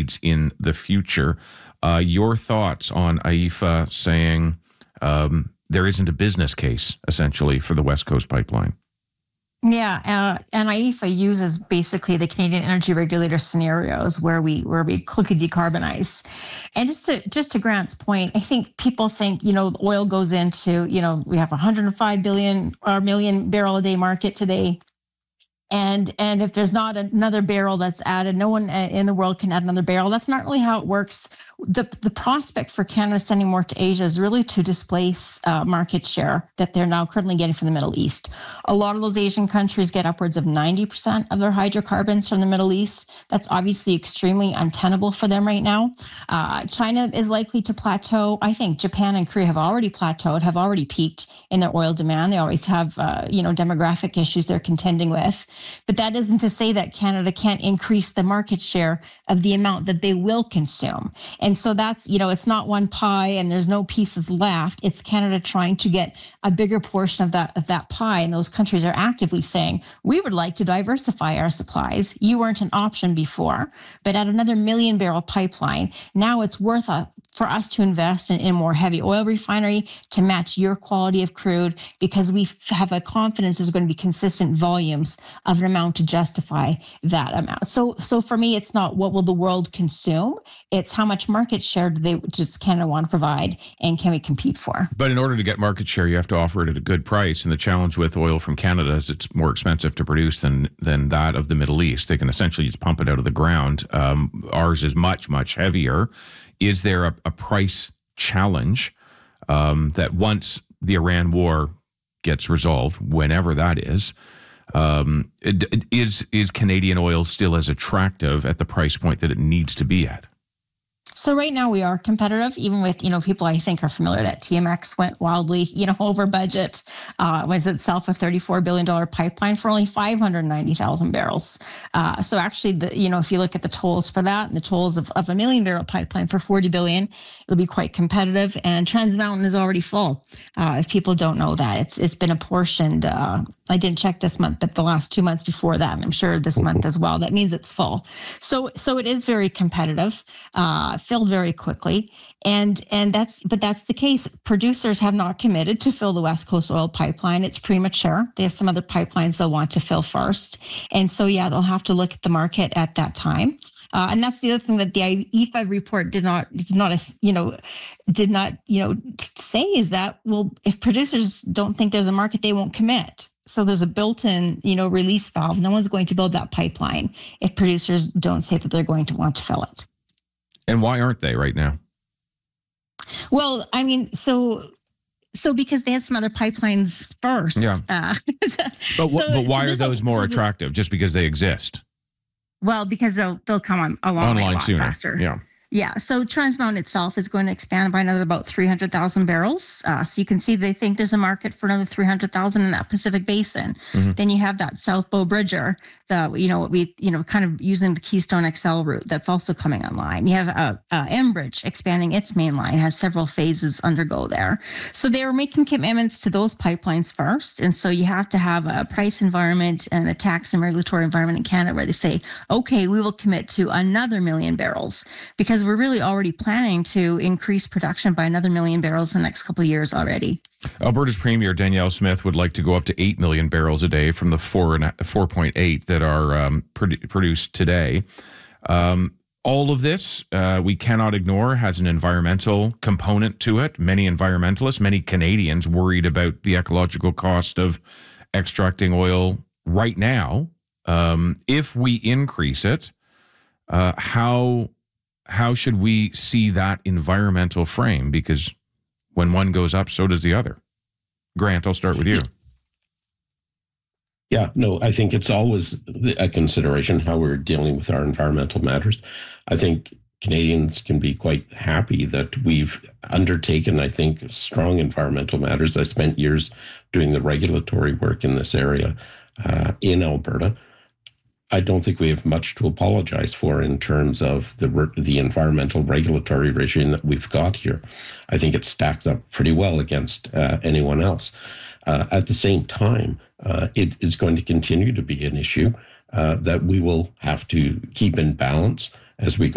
needs in the future. Your thoughts on AIFA saying there isn't a business case, essentially, for the West Coast Pipeline? Yeah, and AIFA uses basically the Canadian Energy Regulator scenarios where we quickly decarbonize. And just to Grant's point, I think people think, oil goes into, we have 105 million barrel a day market today. And if there's not another barrel that's added, no one in the world can add another barrel. That's not really how it works. The prospect for Canada sending more to Asia is really to displace market share that they're now currently getting from the Middle East. A lot of those Asian countries get upwards of 90% of their hydrocarbons from the Middle East. That's obviously extremely untenable for them right now. China is likely to plateau. I think Japan and Korea have already plateaued, have already peaked in their oil demand. They always have, demographic issues they're contending with. But that isn't to say that Canada can't increase the market share of the amount that they will consume. And so that's, it's not one pie and there's no pieces left. It's Canada trying to get a bigger portion of that pie. And those countries are actively saying, we would like to diversify our supplies. You weren't an option before, but at another million barrel pipeline, now it's worth for us to invest in a more heavy oil refinery to match your quality of crude, because we have a confidence there's going to be consistent volumes of an amount to justify that amount. So for me, it's not what will the world consume, it's how much market share does Canada want to provide and can we compete for. But in order to get market share, you have to offer it at a good price. And the challenge with oil from Canada is it's more expensive to produce than that of the Middle East. They can essentially just pump it out of the ground. Ours is much, much heavier. Is there a price challenge that once the Iran war gets resolved, whenever that is Canadian oil still as attractive at the price point that it needs to be at? So right now we are competitive, even with, people I think are familiar that TMX went wildly, over budget. Was itself a $34 billion pipeline for only 590,000 barrels. So actually, if you look at the tolls for that and the tolls of a million barrel pipeline for $40 billion, it'll be quite competitive. And Trans Mountain is already full. If people don't know that, it's been apportioned. I didn't check this month, but the last 2 months before that, and I'm sure this month as well. That means it's full. So it is very competitive, filled very quickly, and that's the case. Producers have not committed to fill the West Coast Oil Pipeline. It's premature. They have some other pipelines they'll want to fill first, and so they'll have to look at the market at that time. And that's the other thing that the AIFA report did not say is that, well, if producers don't think there's a market, they won't commit. So there's a built-in, release valve. No one's going to build that pipeline if producers don't say that they're going to want to fill it. And why aren't they right now? Well, I mean, so because they had some other pipelines first. Yeah. But why are those more attractive? Just because they exist? Well, because they'll come along a lot sooner. Faster. Yeah. Yeah, so Trans Mountain itself is going to expand by another about 300,000 barrels. So you can see they think there's a market for another 300,000 in that Pacific Basin. Mm-hmm. Then you have that South Bow Bridger, kind of using the Keystone XL route that's also coming online. You have Enbridge expanding its main line, has several phases undergo there. So they are making commitments to those pipelines first. And so you have to have a price environment and a tax and regulatory environment in Canada where they say, okay, we will commit to another million barrels, because we're really already planning to increase production by another million barrels in the next couple of years already. Alberta's Premier Danielle Smith would like to go up to 8 million barrels a day from the 4.8 that are produced today. All of this, we cannot ignore, has an environmental component to it. Many environmentalists, many Canadians worried about the ecological cost of extracting oil right now. If we increase it, how should we see that environmental frame? Because when one goes up, so does the other. Grant, I'll start with you. Yeah, no, I think it's always a consideration how we're dealing with our environmental matters. I think Canadians can be quite happy that we've undertaken, I think, strong environmental matters. I spent years doing the regulatory work in this area in Alberta. I don't think we have much to apologize for in terms of the environmental regulatory regime that we've got here. I think it stacks up pretty well against anyone else. At the same time, it is going to continue to be an issue that we will have to keep in balance as we go